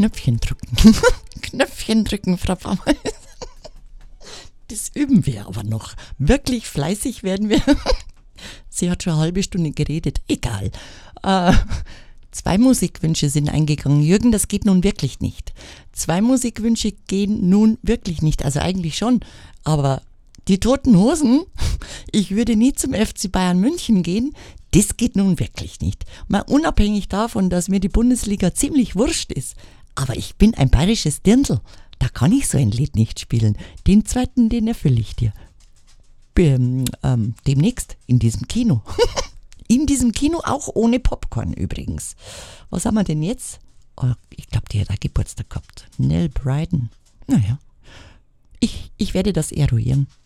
Knöpfchen drücken. Knöpfchen drücken, Frau Baumeister. Das üben wir aber noch. Wirklich fleißig werden wir. Sie hat schon eine halbe Stunde geredet. Egal. 2 Musikwünsche sind eingegangen. Jürgen, das geht nun wirklich nicht. 2 Musikwünsche gehen nun wirklich nicht. Also eigentlich schon. Aber die Toten Hosen, ich würde nie zum FC Bayern München gehen. Das geht nun wirklich nicht. Mal unabhängig davon, dass mir die Bundesliga ziemlich wurscht ist. Aber ich bin ein bayerisches Dirndl. Da kann ich so ein Lied nicht spielen. Den zweiten, den erfülle ich dir. Demnächst in diesem Kino. In diesem Kino, auch ohne Popcorn übrigens. Was haben wir denn jetzt? Oh, ich glaube, die hat auch Geburtstag gehabt. Nell Bryden. Naja, ich werde das eruieren.